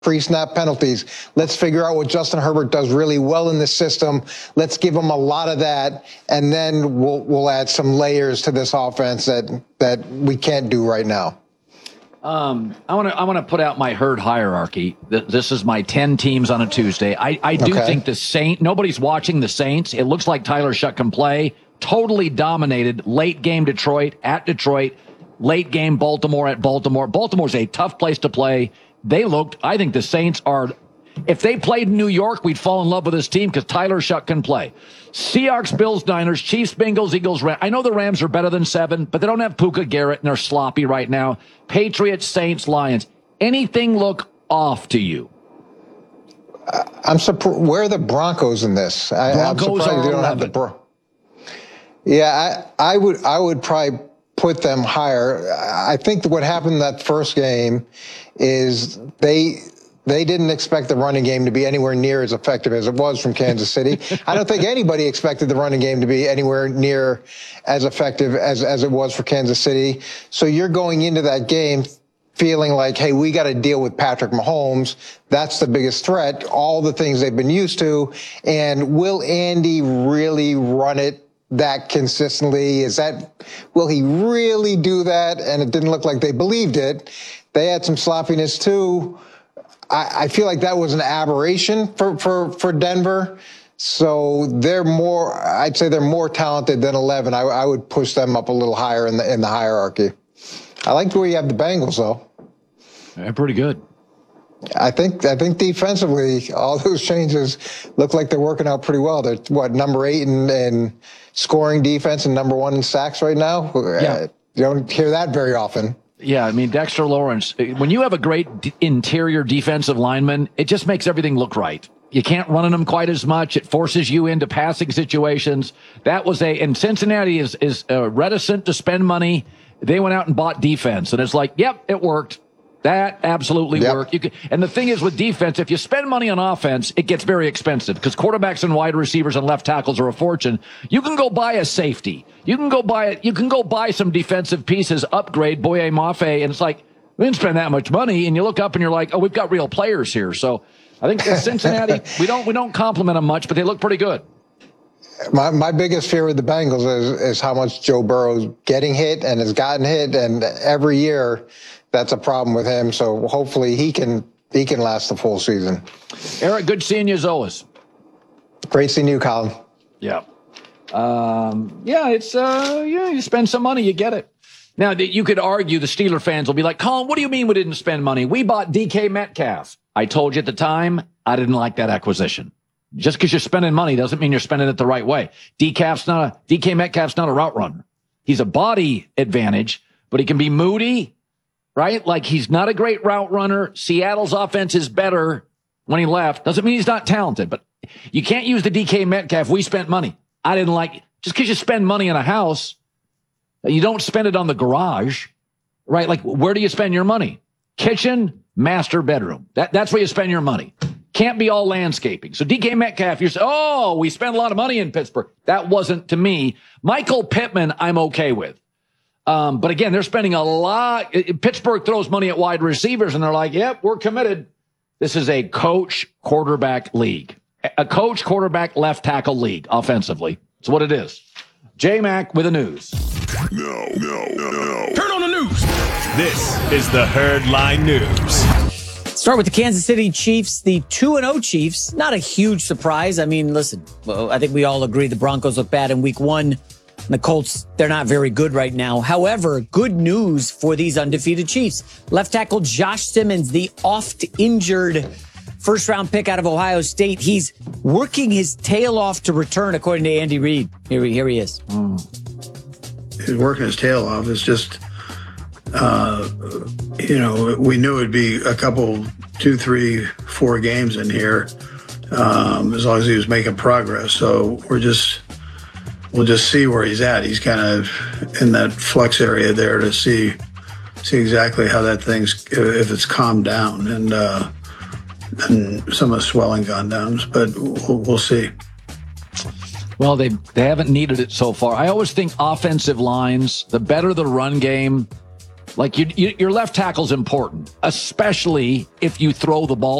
pre-snap penalties. Let's figure out what Justin Herbert does really well in this system. Let's give him a lot of that, and then we'll add some layers to this offense that we can't do right now. I want to put out my herd hierarchy. This is my 10 teams on a Tuesday. I do think the Saints, nobody's watching the Saints. It looks like Tyler Shuck can play. Totally dominated. Late game Detroit at Detroit. Late game Baltimore at Baltimore. Baltimore's a tough place to play. I think the Saints are, if they played in New York, we'd fall in love with this team because Tyler Shuck can play. Seahawks, Bills, Niners, Chiefs, Bengals, Eagles, Rams. I know the Rams are better than 7, but they don't have Puka Garrett and they're sloppy right now. Patriots, Saints, Lions. Anything look off to you? I'm surprised. Where are the Broncos in this? I'm surprised they don't have the Yeah, I would probably put them higher. I think what happened in that first game is they didn't expect the running game to be anywhere near as effective as it was from Kansas City. I don't think anybody expected the running game to be anywhere near as effective as it was for Kansas City. So you're going into that game feeling like, hey, we got to deal with Patrick Mahomes. That's the biggest threat, all the things they've been used to. And will Andy really run it that consistently? Will he really do that? And it didn't look like they believed it. They had some sloppiness too. I feel like that was an aberration for Denver. So I'd say they're more talented than 11. I would push them up a little higher in the hierarchy. I like where you have the Bengals though. They're pretty good. I think defensively, all those changes look like they're working out pretty well. They're number 8 in scoring defense and number 1 in sacks right now. Yeah. You don't hear that very often. Yeah, I mean, Dexter Lawrence, when you have a great interior defensive lineman, it just makes everything look right. You can't run on them quite as much. It forces you into passing situations. And Cincinnati is reticent to spend money. They went out and bought defense, and it's like, yep, it worked. That absolutely worked. And the thing is with defense, if you spend money on offense, it gets very expensive because quarterbacks and wide receivers and left tackles are a fortune. You can go buy a safety. You can go buy some defensive pieces, upgrade Boye Mafe, and it's like, we didn't spend that much money. And you look up and you're like, oh, we've got real players here. So I think Cincinnati, we don't compliment them much, but they look pretty good. My biggest fear with the Bengals is how much Joe Burrow's getting hit and has gotten hit, and every year that's a problem with him. So hopefully he can last the full season. Eric, good seeing you as always. Great seeing you, Colin. Yeah. You spend some money, you get it. Now, you could argue the Steeler fans will be like, Colin, what do you mean we didn't spend money? We bought DK Metcalf. I told you at the time, I didn't like that acquisition. Just because you're spending money doesn't mean you're spending it the right way. DK Metcalf's not a route runner. He's a body advantage, but he can be moody, right? Like he's not a great route runner. Seattle's offense is better when he left. Doesn't mean he's not talented, but you can't use the DK Metcalf. We spent money. I didn't like it. Just because you spend money on a house, you don't spend it on the garage, right? Like, where do you spend your money? Kitchen, master bedroom. That's where you spend your money. Can't be all landscaping. So DK Metcalf, you say, oh, we spent a lot of money in Pittsburgh. That wasn't to me. Michael Pittman, I'm okay with. But again, they're spending a lot. Pittsburgh throws money at wide receivers and they're like, yep, we're committed. This is a coach quarterback league, a coach quarterback left tackle league offensively. That's what it is. J-Mac with the news. No. Turn on the news. This is the Herd Line News. Start with the Kansas City Chiefs, the 2-0 Chiefs. Not a huge surprise. I mean, listen, I think we all agree the Broncos look bad in week 1. The Colts, they're not very good right now. However, good news for these undefeated Chiefs. Left tackle Josh Simmons, the oft-injured first-round pick out of Ohio State. He's working his tail off to return, according to Andy Reid. Here he is. He's working his tail off. It's just, we knew it'd be a couple, 2, 3, 4 games in here, as long as he was making progress. So we'll just see where he's at. He's kind of in that flex area there to see exactly how that if it's calmed down and some of the swelling gone down, but we'll see. Well, they haven't needed it so far. I always think offensive lines, the better the run game, Like your left tackle's important, especially if you throw the ball